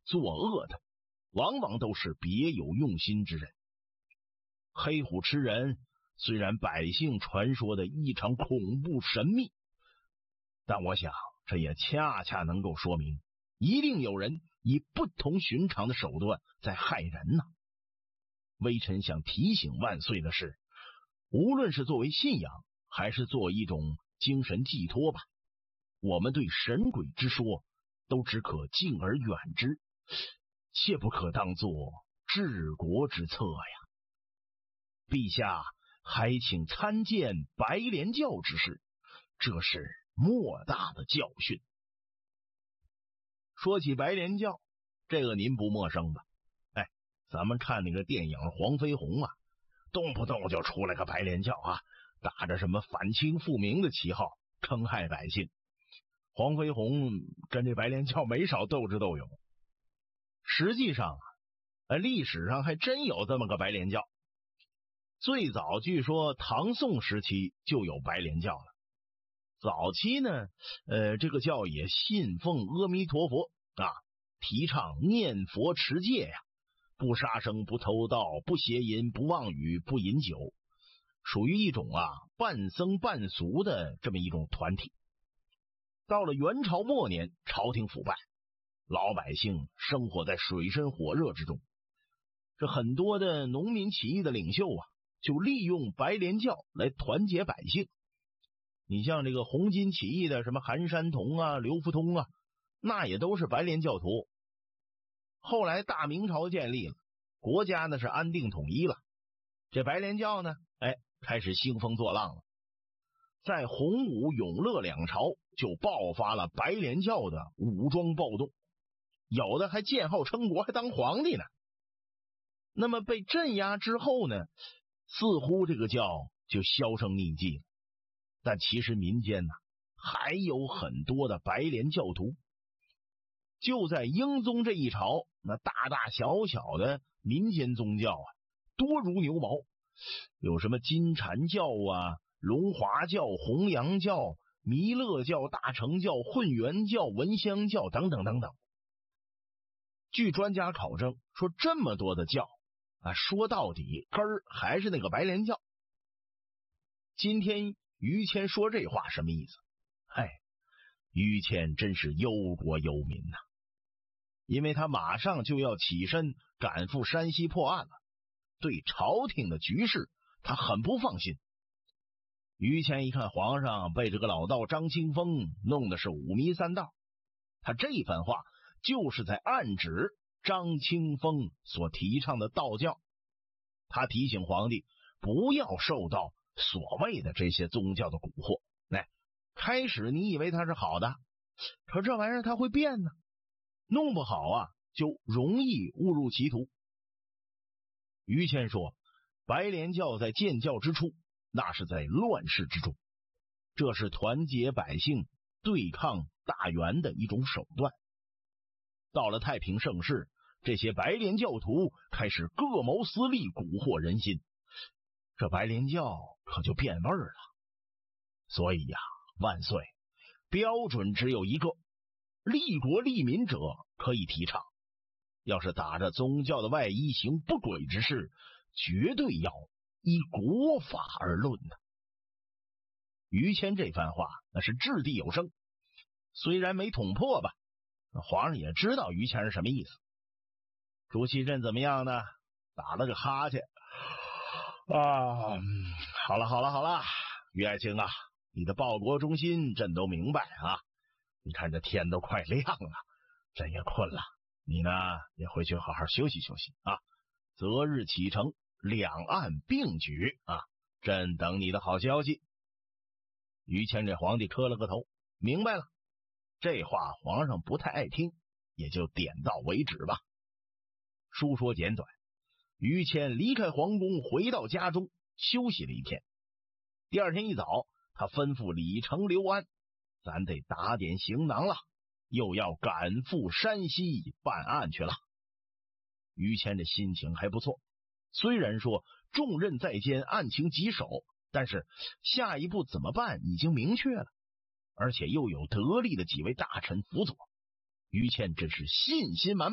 作恶的往往都是别有用心之人。黑虎吃人虽然百姓传说的异常恐怖神秘，但我想这也恰恰能够说明，一定有人以不同寻常的手段在害人呢。微臣想提醒万岁的是，无论是作为信仰，还是作为一种精神寄托吧，我们对神鬼之说都只可敬而远之，切不可当作治国之策呀。陛下还请参见白莲教之事，这是莫大的教训。说起白莲教，这个您不陌生吧？咱们看那个电影《黄飞鸿》啊，动不动就出来个白莲教啊，打着什么反清复明的旗号，坑害百姓。黄飞鸿跟这白莲教没少斗智斗勇。实际上历史上还真有这么个白莲教。最早据说唐宋时期就有白莲教了。早期呢，这个教也信奉阿弥陀佛啊，提倡念佛持戒呀，不杀生，不偷盗，不邪淫，不妄语，不饮酒，属于一种半僧半俗的这么一种团体。到了元朝末年，朝廷腐败，老百姓生活在水深火热之中。这很多的农民起义的领袖就利用白莲教来团结百姓。你像这个红巾起义的什么韩山童刘福通那也都是白莲教徒。后来大明朝建立了，国家呢是安定统一了，这白莲教呢开始兴风作浪了。在洪武永乐两朝就爆发了白莲教的武装暴动，有的还建号称国，还当皇帝呢。那么被镇压之后呢，似乎这个教就销声匿迹了。但其实民间还有很多的白莲教徒。就在英宗这一朝，那大大小小的民间宗教多如牛毛，有什么金蝉教龙华教、弘扬教、弥勒教、大乘教、混元教、文香教等等等等。据专家考证说，这么多的教说到底根儿还是那个白莲教。今天于谦说这话什么意思？于谦真是忧国忧民呐，因为他马上就要起身赶赴山西破案了，对朝廷的局势他很不放心。于谦一看皇上被这个老道张清风弄得是五迷三道，他这番话就是在暗指张清风所提倡的道教。他提醒皇帝不要受到所谓的这些宗教的蛊惑。开始你以为它是好的，可这玩意儿它会变呢，弄不好就容易误入歧途。于谦说，白莲教在建教之初，那是在乱世之中，这是团结百姓对抗大元的一种手段。到了太平盛世，这些白莲教徒开始各谋私利，蛊惑人心，这白莲教可就变味儿了。所以万岁，标准只有一个，利国利民者可以提倡，要是打着宗教的外衣行不轨之事，绝对要依国法而论的。于谦这番话那是掷地有声，虽然没捅破吧，皇上也知道于谦是什么意思。朱祁镇怎么样呢？打了个哈欠好了，于爱卿你的报国忠心朕都明白你看这天都快亮了，朕也困了，你呢也回去好好休息休息择日启程，两岸并举朕等你的好消息。于谦这皇帝磕了个头，明白了，这话皇上不太爱听，也就点到为止吧。书说简短，于谦离开皇宫，回到家中休息了一天。第二天一早，他吩咐李成、刘安，咱得打点行囊了，又要赶赴山西办案去了。于谦的心情还不错，虽然说重任在肩，案情棘手，但是下一步怎么办已经明确了，而且又有得力的几位大臣辅佐，于谦真是信心满满。